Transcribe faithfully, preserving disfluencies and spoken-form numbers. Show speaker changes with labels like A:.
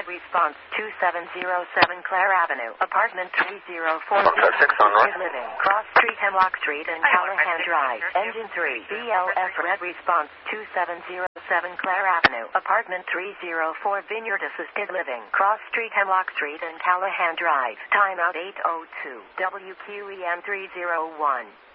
A: Red Response two seven zero seven Clare Avenue, Apartment three oh four.
B: six on North.
A: Living, Cross Street, Hemlock Street, and Callahan Drive. Engine three, B L S Red Response two seven zero seven Clare Avenue, Apartment three oh four. Vineyard Assisted Living, Cross Street, Hemlock Street, and Callahan Drive. Timeout eight oh two. W Q E M three oh one.